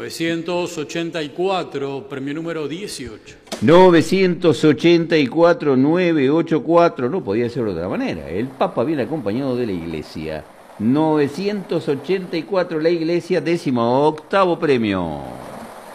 984, premio número 18. 984, 984, no podía ser de otra manera. El Papa viene acompañado de la Iglesia. 984, la Iglesia, 18º premio.